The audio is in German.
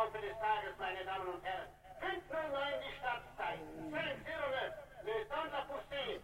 Laufe des Tages, meine Damen und Herren. 5:09 die Startzeit. 5:09. Le temps de la poussée.